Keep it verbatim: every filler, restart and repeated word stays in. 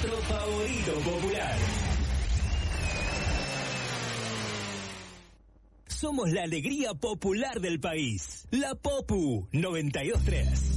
nuestro favorito popular. Somos la alegría popular del país. La Popu noventa y dos punto tres.